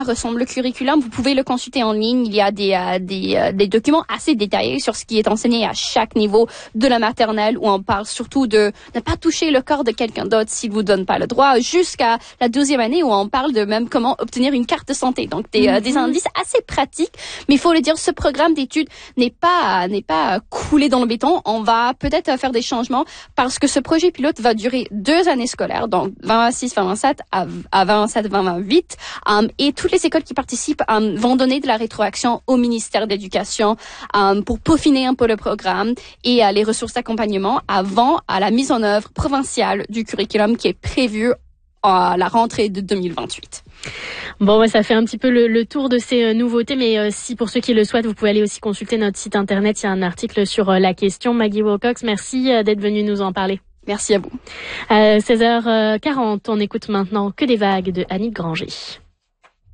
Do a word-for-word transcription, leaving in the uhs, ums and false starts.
ressemble le curriculum. Vous pouvez le consulter en ligne. Il y a des, euh, des, euh, des documents assez détaillés sur ce qui est enseigné à chaque niveau de la maternelle, où on parle surtout de ne pas toucher le corps de quelqu'un d'autre s'il vous donne pas le droit, jusqu'à la douzième année où on parle de même comment obtenir une carte de santé. Donc des, mm-hmm. euh, des indices assez pratiques. Mais il faut le dire, ce programme d'études n'est pas n'est pas coulé dans le béton. On va peut-être faire des changements parce que ce projet pilote va durer deux années scolaires, donc vingt vingt-six vingt vingt-sept à, à vingt vingt-sept vingt vingt-huit, um, et toutes les écoles qui participent um, vont donner de la rétroaction au ministère de l'Éducation um, pour peaufiner un peu le programme et uh, les ressources d'accompagnement avant à la mise en œuvre provinciale du curriculum qui est prévue à la rentrée de deux mille vingt-huit. Bon, ouais, ça fait un petit peu le, le tour de ces euh, nouveautés, mais euh, si pour ceux qui le souhaitent, vous pouvez aller aussi consulter notre site internet. Il y a un article sur euh, la question. Maggie Wilcox, merci euh, d'être venue nous en parler. Merci à vous. À seize heures quarante, on écoute maintenant Que des vagues de Annick Granger.